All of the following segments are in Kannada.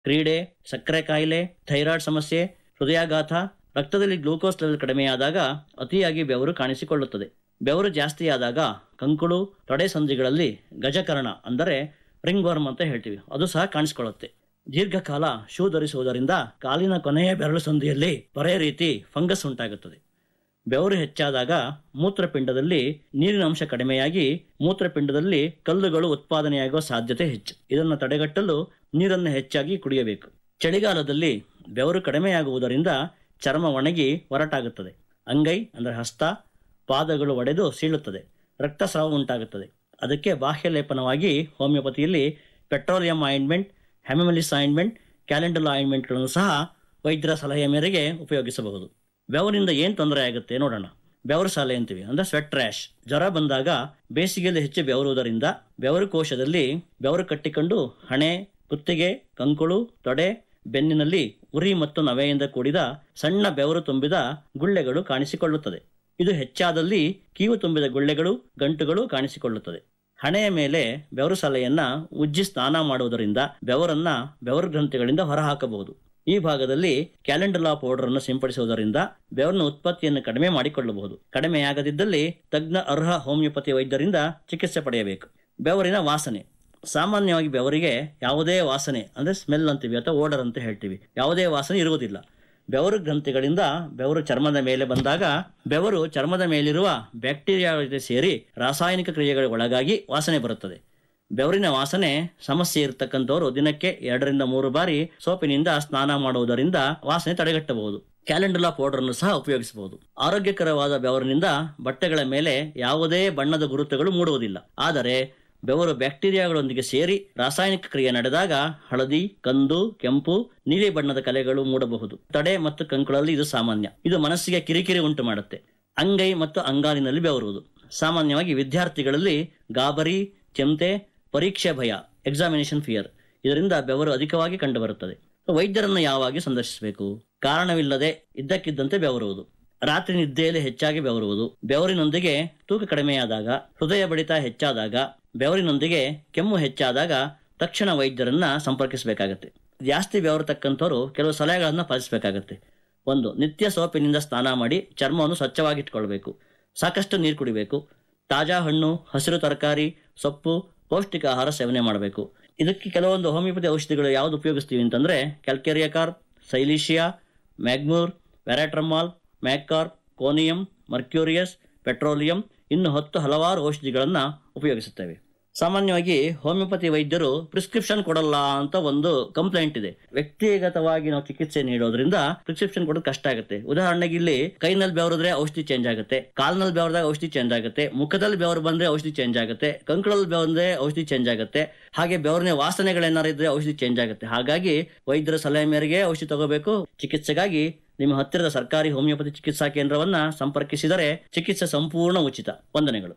ಕ್ರೀಡೆ, ಸಕ್ಕರೆ ಕಾಯಿಲೆ, ಥೈರಾಯ್ಡ್ ಸಮಸ್ಯೆ, ಹೃದಯಾಘಾತ, ರಕ್ತದಲ್ಲಿ ಗ್ಲೂಕೋಸ್ ಲೆವೆಲ್ ಕಡಿಮೆಯಾದಾಗ ಅತಿಯಾಗಿ ಬೆವರು ಕಾಣಿಸಿಕೊಳ್ಳುತ್ತದೆ. ಬೆವರು ಜಾಸ್ತಿಯಾದಾಗ ಕಂಕುಳು, ತೊಡೆ ಸಂಧಿಗಳಲ್ಲಿ ಗಜಕರ್ಣ ಅಂದರೆ ರಿಂಗ್ ವರ್ಮ್ ಅಂತ ಹೇಳ್ತೀವಿ, ಅದು ಸಹ ಕಾಣಿಸಿಕೊಳ್ಳುತ್ತೆ. ದೀರ್ಘಕಾಲ ಶೂ ಧರಿಸುವುದರಿಂದ ಕಾಲಿನ ಕೊನೆಯ ಬೆರಳು ಸಂಧಿಯಲ್ಲಿ ಪೊರೆ ರೀತಿ ಫಂಗಸ್ ಉಂಟಾಗುತ್ತದೆ. ಬೆವರು ಹೆಚ್ಚಾದಾಗ ಮೂತ್ರಪಿಂಡದಲ್ಲಿ ನೀರಿನ ಅಂಶ ಕಡಿಮೆಯಾಗಿ ಮೂತ್ರಪಿಂಡದಲ್ಲಿ ಕಲ್ಲುಗಳು ಉತ್ಪಾದನೆಯಾಗುವ ಸಾಧ್ಯತೆ ಹೆಚ್ಚು. ಇದನ್ನು ತಡೆಗಟ್ಟಲು ನೀರನ್ನು ಹೆಚ್ಚಾಗಿ ಕುಡಿಯಬೇಕು. ಚಳಿಗಾಲದಲ್ಲಿ ಬೆವರು ಕಡಿಮೆಯಾಗುವುದರಿಂದ ಚರ್ಮ ಒಣಗಿ ಒರಟಾಗುತ್ತದೆ. ಅಂಗೈ ಅಂದರೆ ಹಸ್ತ, ಪಾದಗಳು ಒಡೆದು ಸೀಳುತ್ತದೆ. ರಕ್ತಸ್ರಾವ ಉಂಟಾಗುತ್ತದೆ. ಅದಕ್ಕೆ ಬಾಹ್ಯ ಲೇಪನವಾಗಿ ಹೋಮಿಯೋಪತಿಯಲ್ಲಿ ಪೆಟ್ರೋಲಿಯಂ ಆಯಿಂಟ್ಮೆಂಟ್, ಹೆಮಮೆಲಿಸ್ ಆಯಿಂಟ್ಮೆಂಟ್, ಕ್ಯಾಲೆಂಡುಲಾ ಆಯಿಂಟ್ಮೆಂಟ್ಗಳನ್ನು ಸಹ ವೈದ್ಯರ ಸಲಹೆಯ ಮೇರೆಗೆ ಉಪಯೋಗಿಸಬಹುದು. ಬೆವರಿಂದ ಏನು ತೊಂದರೆ ಆಗುತ್ತೆ ನೋಡೋಣ. ಬೆವರು ಸಾಲೆ ಅಂತೀವಿ, ಅಂದರೆ ಸ್ವೆಟ್ ರ್ಯಾಶ್. ಜ್ವರ ಬಂದಾಗ ಬೇಸಿಗೆಯಲ್ಲಿ ಹೆಚ್ಚು ಬೆವರುವುದರಿಂದ ಬೆವರು ಕೋಶದಲ್ಲಿ ಬೆವರು ಕಟ್ಟಿಕೊಂಡು ಹಣೆ, ಕುತ್ತಿಗೆ, ಕಂಕುಳು, ತೊಡೆ, ಬೆನ್ನಿನಲ್ಲಿ ಉರಿ ಮತ್ತು ನವೆಯಿಂದ ಕೂಡಿದ ಸಣ್ಣ ಬೆವರು ತುಂಬಿದ ಗುಳ್ಳೆಗಳು ಕಾಣಿಸಿಕೊಳ್ಳುತ್ತದೆ. ಇದು ಹೆಚ್ಚಾದಲ್ಲಿ ಕೀವು ತುಂಬಿದ ಗುಳ್ಳೆಗಳು, ಗಂಟುಗಳು ಕಾಣಿಸಿಕೊಳ್ಳುತ್ತದೆ. ಹಣೆಯ ಮೇಲೆ ಬೆವರು ಸಾಲೆಯನ್ನ ಉಜ್ಜಿ ಸ್ನಾನ ಮಾಡುವುದರಿಂದ ಬೆವರನ್ನ ಬೆವರು ಗ್ರಂಥಿಗಳಿಂದ ಹೊರಹಾಕಬಹುದು. ಈ ಭಾಗದಲ್ಲಿ ಕ್ಯಾಲೆಂಡುಲಾ ಪೌಡರ್ ಅನ್ನು ಸಿಂಪಡಿಸುವುದರಿಂದ ಬೆವರಿನ ಉತ್ಪತ್ತಿಯನ್ನು ಕಡಿಮೆ ಮಾಡಿಕೊಳ್ಳಬಹುದು. ಕಡಿಮೆಯಾಗದಿದ್ದಲ್ಲಿ ತಜ್ಞ ಅರ್ಹ ಹೋಮಿಯೋಪತಿ ವೈದ್ಯರಿಂದ ಚಿಕಿತ್ಸೆ ಪಡೆಯಬೇಕು. ಬೆವರಿನ ವಾಸನೆ. ಸಾಮಾನ್ಯವಾಗಿ ಬೆವರಿಗೆ ಯಾವುದೇ ವಾಸನೆ ಅಂದರೆ ಸ್ಮೆಲ್ ಅಂತೀವಿ ಅಥವಾ ಓಡರ್ ಅಂತ ಹೇಳ್ತೀವಿ, ಯಾವುದೇ ವಾಸನೆ ಇರುವುದಿಲ್ಲ. ಬೆವರು ಗ್ರಂಥಿಗಳಿಂದ ಬೆವರು ಚರ್ಮದ ಮೇಲೆ ಬಂದಾಗ ಬೆವರು ಚರ್ಮದ ಮೇಲಿರುವ ಬ್ಯಾಕ್ಟೀರಿಯಾ ಜೊತೆ ಸೇರಿ ರಾಸಾಯನಿಕ ಕ್ರಿಯೆಗಳಿಗೆ ಒಳಗಾಗಿ ವಾಸನೆ ಬರುತ್ತದೆ. ಬೆವರಿನ ವಾಸನೆ ಸಮಸ್ಯೆ ಇರತಕ್ಕಂಥವರು ದಿನಕ್ಕೆ 2-3 ಬಾರಿ ಸೋಪಿನಿಂದ ಸ್ನಾನ ಮಾಡುವುದರಿಂದ ವಾಸನೆ ತಡೆಗಟ್ಟಬಹುದು. ಕ್ಯಾಲೆಂಡುಲಾ ಪೌಡರ್ ಅನ್ನು ಸಹ ಉಪಯೋಗಿಸಬಹುದು. ಆರೋಗ್ಯಕರವಾದ ಬೆವರಿನಿಂದ ಬಟ್ಟೆಗಳ ಮೇಲೆ ಯಾವುದೇ ಬಣ್ಣದ ಗುರುತುಗಳು ಮೂಡುವುದಿಲ್ಲ. ಆದರೆ ಬೆವರು ಬ್ಯಾಕ್ಟೀರಿಯಾಗಳೊಂದಿಗೆ ಸೇರಿ ರಾಸಾಯನಿಕ ಕ್ರಿಯೆ ನಡೆದಾಗ ಹಳದಿ, ಕಂದು, ಕೆಂಪು, ನೀಲಿ ಬಣ್ಣದ ಕಲೆಗಳು ಮೂಡಬಹುದು. ತಡೆ ಮತ್ತು ಕಂಕುಳಲ್ಲಿ ಇದು ಸಾಮಾನ್ಯ. ಇದು ಮನಸ್ಸಿಗೆ ಕಿರಿಕಿರಿ ಉಂಟು ಮಾಡುತ್ತೆ. ಅಂಗೈ ಮತ್ತು ಅಂಗಾಲಿನಲ್ಲಿ ಬೆವರುವುದು. ಸಾಮಾನ್ಯವಾಗಿ ವಿದ್ಯಾರ್ಥಿಗಳಲ್ಲಿ ಗಾಬರಿ, ಚಿಂತೆ, ಪರೀಕ್ಷೆ ಭಯ, ಎಕ್ಸಾಮಿನೇಷನ್ ಫಿಯರ್, ಇದರಿಂದ ಬೆವರು ಅಧಿಕವಾಗಿ ಕಂಡುಬರುತ್ತದೆ. ವೈದ್ಯರನ್ನು ಯಾವಾಗ ಸಂದರ್ಶಿಸಬೇಕು? ಕಾರಣವಿಲ್ಲದೆ ಇದ್ದಕ್ಕಿದ್ದಂತೆ ಬೆವರುವುದು, ರಾತ್ರಿ ನಿದ್ದೆಯಲ್ಲಿ ಹೆಚ್ಚಾಗಿ ಬೆವರುವುದು, ಬೆವರಿನೊಂದಿಗೆ ತೂಕ ಕಡಿಮೆಯಾದಾಗ, ಹೃದಯ ಬಡಿತ ಹೆಚ್ಚಾದಾಗ, ಬೆವರಿನೊಂದಿಗೆ ಕೆಮ್ಮು ಹೆಚ್ಚಾದಾಗ ತಕ್ಷಣ ವೈದ್ಯರನ್ನ ಸಂಪರ್ಕಿಸಬೇಕಾಗತ್ತೆ. ಜಾಸ್ತಿ ಬೆವರತಕ್ಕಂಥವ್ರು ಕೆಲವು ಸಲಹೆಗಳನ್ನು ಪಾಲಿಸಬೇಕಾಗತ್ತೆ. 1. ನಿತ್ಯ ಸೋಪಿನಿಂದ ಸ್ನಾನ ಮಾಡಿ ಚರ್ಮವನ್ನು ಸ್ವಚ್ಛವಾಗಿಟ್ಕೊಳ್ಬೇಕು. ಸಾಕಷ್ಟು ನೀರು ಕುಡಿಬೇಕು. ತಾಜಾ ಹಣ್ಣು, ಹಸಿರು ತರಕಾರಿ, ಸೊಪ್ಪು, ಪೌಷ್ಟಿಕ ಆಹಾರ ಸೇವನೆ ಮಾಡಬೇಕು. ಇದಕ್ಕೆ ಕೆಲವೊಂದು ಹೋಮಿಯೋಪತಿ ಔಷಧಿಗಳು ಯಾವುದು ಉಪಯೋಗಿಸ್ತೀವಿ ಅಂತಂದ್ರೆ ಕ್ಯಾಲ್ಕೇರಿಯಾ ಕಾರ್ಪ್, ಸೈಲಿಶಿಯಾ, ಮ್ಯಾಗ್ಮೂರ್, ಪ್ಯಾರಾಟ್ರಮಾಲ್, ಮ್ಯಾಕ್ಕಾರ್ಪ್, ಕೋನಿಯಂ, ಮರ್ಕ್ಯೂರಿಯಸ್, ಪೆಟ್ರೋಲಿಯಂ, ಇನ್ನು 10 ಹಲವಾರು ಔಷಧಿಗಳನ್ನು ಉಪಯೋಗಿಸುತ್ತೇವೆ. ಸಾಮಾನ್ಯವಾಗಿ ಹೋಮಿಯೋಪತಿ ವೈದ್ಯರು ಪ್ರಿಸ್ಕ್ರಿಪ್ಷನ್ ಕೊಡಲ್ಲ ಅಂತ ಒಂದು ಕಂಪ್ಲೇಂಟ್ ಇದೆ. ವ್ಯಕ್ತಿಗತವಾಗಿ ನಾವು ಚಿಕಿತ್ಸೆ ನೀಡೋದ್ರಿಂದ ಪ್ರಿಸ್ಕ್ರಿಪ್ಷನ್ ಕೊಡೋದು ಕಷ್ಟ ಆಗುತ್ತೆ. ಉದಾಹರಣೆಗೆ ಇಲ್ಲಿ ಕೈನಲ್ಲಿ ಬೆವರಿದ್ರೆ ಔಷಧಿ ಚೇಂಜ್ ಆಗುತ್ತೆ, ಕಾಲ್ನಲ್ಲಿ ಬೆವರದಾಗ ಔಷಧಿ ಚೇಂಜ್ ಆಗುತ್ತೆ, ಮುಖದಲ್ಲಿ ಬೆವರು ಬಂದ್ರೆ ಔಷಧಿ ಚೇಂಜ್ ಆಗುತ್ತೆ, ಕಂಕಳಲ್ಲಿ ಬೆವರಂದ್ರೆ ಔಷಧಿ ಚೇಂಜ್ ಆಗುತ್ತೆ, ಹಾಗೆ ಬೆವರಿನ ವಾಸನೆಗಳೇನಾರು ಇದ್ರೆ ಔಷಧಿ ಚೇಂಜ್ ಆಗುತ್ತೆ. ಹಾಗಾಗಿ ವೈದ್ಯರ ಸಲಹೆ ಮೇರೆಗೆ ಔಷಧಿ ತಗೋಬೇಕು. ಚಿಕಿತ್ಸೆಗಾಗಿ ನಿಮ್ಮ ಹತ್ತಿರದ ಸರ್ಕಾರಿ ಹೋಮಿಯೋಪತಿ ಚಿಕಿತ್ಸಾ ಕೇಂದ್ರವನ್ನ ಸಂಪರ್ಕಿಸಿದರೆ ಚಿಕಿತ್ಸೆ ಸಂಪೂರ್ಣ ಉಚಿತ. ವಂದನೆಗಳು.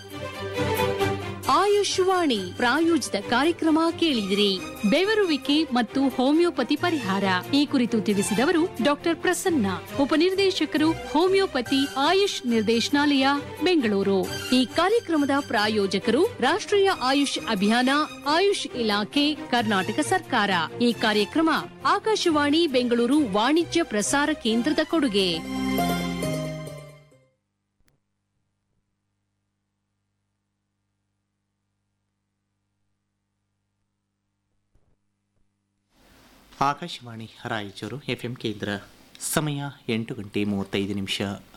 ಆಯುಷ್ವಾಣಿ ಪ್ರಾಯೋಜಿತ ಕಾರ್ಯಕ್ರಮ ಕೇಳಿದಿರಿ. ಬೆವರುವಿಕೆ ಮತ್ತು ಹೋಮಿಯೋಪತಿ ಪರಿಹಾರ ಈ ಕುರಿತು ತಿಳಿಸಿದವರು ಡಾಕ್ಟರ್ ಪ್ರಸನ್ನ, ಉಪನಿರ್ದೇಶಕರು ಹೋಮಿಯೋಪತಿ ಆಯುಷ್ ನಿರ್ದೇಶನಾಲಯ, ಬೆಂಗಳೂರು. ಈ ಕಾರ್ಯಕ್ರಮದ ಪ್ರಾಯೋಜಕರು ರಾಷ್ಟ್ರೀಯ ಆಯುಷ್ ಅಭಿಯಾನ, ಆಯುಷ್ ಇಲಾಖೆ, ಕರ್ನಾಟಕ ಸರ್ಕಾರ. ಈ ಕಾರ್ಯಕ್ರಮ ಆಕಾಶವಾಣಿ ಬೆಂಗಳೂರು ವಾಣಿಜ್ಯ ಪ್ರಸಾರ ಕೇಂದ್ರದ ಕೊಡುಗೆ. ಆಕಾಶವಾಣಿ ರಾಯಚೂರು FM ಕೇಂದ್ರ. ಸಮಯ 8 ಗಂಟೆ 35 ನಿಮಿಷ.